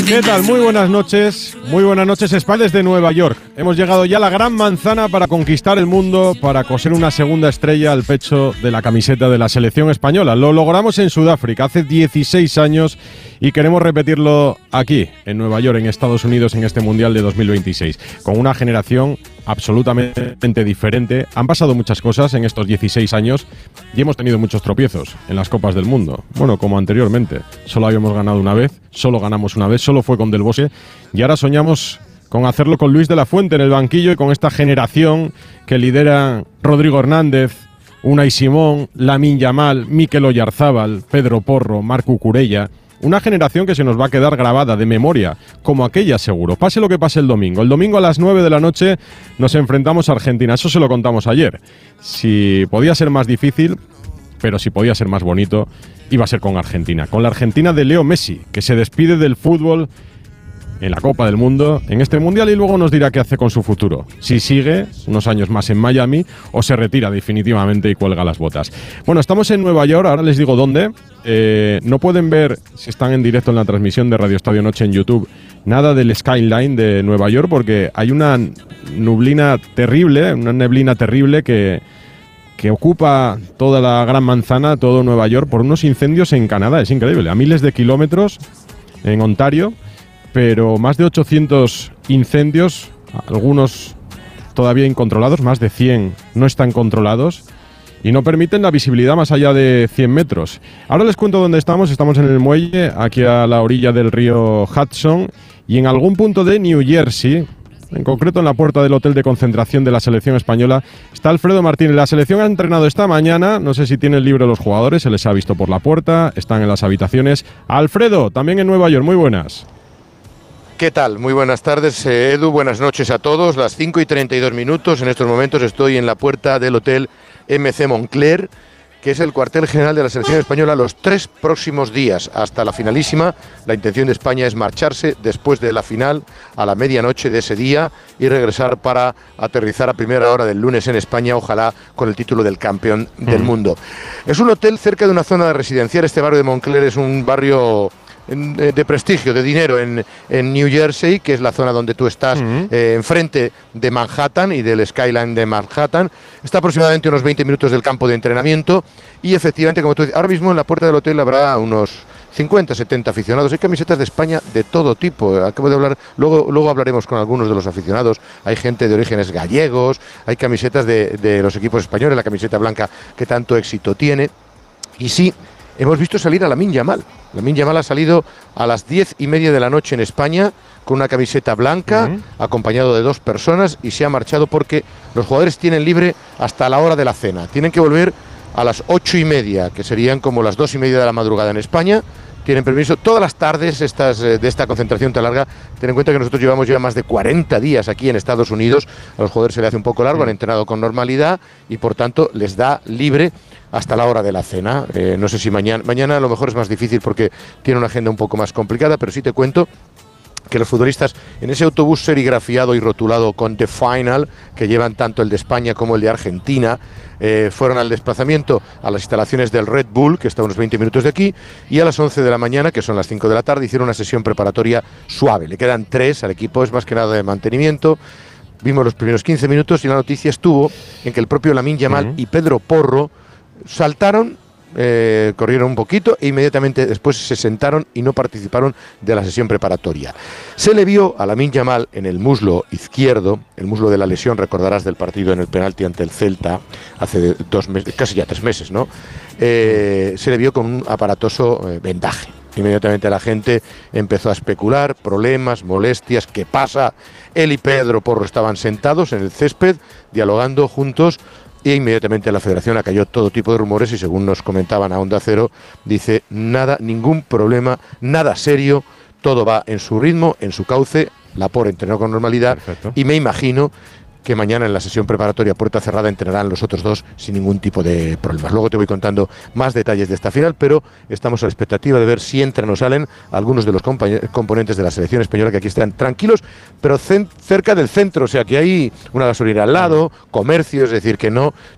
¿Qué tal? Muy buenas noches, Spa desde Nueva York. Hemos llegado ya a la gran manzana para conquistar el mundo, para coser una segunda estrella al pecho de la camiseta de la selección española. Lo logramos en Sudáfrica hace 16 años y queremos repetirlo aquí, en Nueva York, en Estados Unidos, en este Mundial de 2026, con una generación absolutamente diferente. Han pasado muchas cosas en estos 16 años y hemos tenido muchos tropiezos en las Copas del Mundo. Bueno, como anteriormente, solo habíamos ganado una vez, solo ganamos una vez, solo fue con Del Bosque, y ahora soñamos con hacerlo con Luis de la Fuente en el banquillo y con esta generación que lidera Rodrigo Hernández, Unai Simón, Lamine Yamal, Mikel Oyarzábal, Pedro Porro, Marc Cucurella. Una generación que se nos va a quedar grabada de memoria, como aquella seguro, pase lo que pase el domingo. El domingo a las 9 de la noche nos enfrentamos a Argentina, eso se lo contamos ayer. Si podía ser más difícil, pero si podía ser más bonito, iba a ser con Argentina. Con la Argentina de Leo Messi, que se despide del fútbol en la Copa del Mundo, en este Mundial, y luego nos dirá qué hace con su futuro. Si sigue unos años más en Miami o se retira definitivamente y cuelga las botas. Bueno, estamos en Nueva York, ahora les digo dónde. No pueden ver, si están en directo en la transmisión de Radio Estadio Noche en YouTube, nada del skyline de Nueva York porque hay una neblina terrible que ocupa toda la Gran Manzana, todo Nueva York, por unos incendios en Canadá. Es increíble, a miles de kilómetros en Ontario, pero más de 800 incendios, algunos todavía incontrolados, más de 100 no están controlados y no permiten la visibilidad más allá de 100 metros. Ahora les cuento dónde estamos. Estamos en el muelle, aquí a la orilla del río Hudson y en algún punto de New Jersey, en concreto en la puerta del hotel de concentración de la selección española, está Alfredo Martínez. La selección ha entrenado esta mañana, no sé si tienen libre los jugadores, se les ha visto por la puerta, están en las habitaciones. Alfredo, también en Nueva York, muy buenas. ¿Qué tal? Muy buenas tardes, Edu, buenas noches a todos. Las 5:32 en estos momentos estoy en la puerta del hotel MC Moncler, que es el cuartel general de la selección española los 3 próximos días, hasta la finalísima. La intención de España es marcharse después de la final a la medianoche de ese día y regresar para aterrizar a primera hora del lunes en España, ojalá con el título del campeón del mundo. Es un hotel cerca de una zona residencial. Este barrio de Moncler es un barrio de prestigio, de dinero en New Jersey, que es la zona donde tú estás, enfrente de Manhattan y del skyline de Manhattan. Está aproximadamente unos 20 minutos del campo de entrenamiento y efectivamente, como tú dices, ahora mismo en la puerta del hotel habrá unos 50, 70 aficionados. Hay camisetas de España de todo tipo. Acabo de hablar, luego hablaremos con algunos de los aficionados. Hay gente de orígenes gallegos, hay camisetas de los equipos españoles, la camiseta blanca que tanto éxito tiene. Y sí, hemos visto salir a Lamine Yamal. Lamine Yamal ha salido a las 10:30 de la noche en España con una camiseta blanca, acompañado de 2 personas, y se ha marchado porque los jugadores tienen libre hasta la hora de la cena. Tienen que volver a las 8:30, que serían como las 2:30 de la madrugada en España. Tienen permiso todas las tardes de esta concentración tan larga. Ten en cuenta que nosotros llevamos ya más de 40 días aquí en Estados Unidos. A los jugadores se les hace un poco largo, han entrenado con normalidad y por tanto les da libre hasta la hora de la cena. No sé si mañana a lo mejor es más difícil porque tiene una agenda un poco más complicada, pero sí te cuento que los futbolistas en ese autobús serigrafiado y rotulado con The Final, que llevan tanto el de España como el de Argentina, fueron al desplazamiento a las instalaciones del Red Bull, que está a unos 20 minutos de aquí, y a las 11 de la mañana, que son las 5 de la tarde, hicieron una sesión preparatoria suave. Le quedan 3 al equipo, es más que nada de mantenimiento. Vimos los primeros 15 minutos y la noticia estuvo en que el propio Lamine Yamal y Pedro Porro saltaron, corrieron un poquito e inmediatamente después se sentaron y no participaron de la sesión preparatoria. Se le vio a Lamine Yamal en el muslo izquierdo, el muslo de la lesión, recordarás del partido en el penalti ante el Celta hace 2 meses, casi ya 3 meses, ¿no? Se le vio con un aparatoso vendaje. Inmediatamente la gente empezó a especular, problemas, molestias, ¿qué pasa? Él y Pedro Porro estaban sentados en el césped, dialogando juntos, y inmediatamente la federación acalló todo tipo de rumores y según nos comentaban a Onda Cero, dice nada, ningún problema, nada serio, todo va en su ritmo, en su cauce, Laporte entrenó con normalidad. Perfecto. Y me imagino que mañana en la sesión preparatoria puerta cerrada entrenarán los otros 2 sin ningún tipo de problemas. Luego te voy contando más detalles de esta final, pero estamos a la expectativa de ver si entran o salen algunos de los componentes de la selección española que aquí están tranquilos, pero cerca del centro, o sea que hay una gasolina al lado, comercio, es decir, que no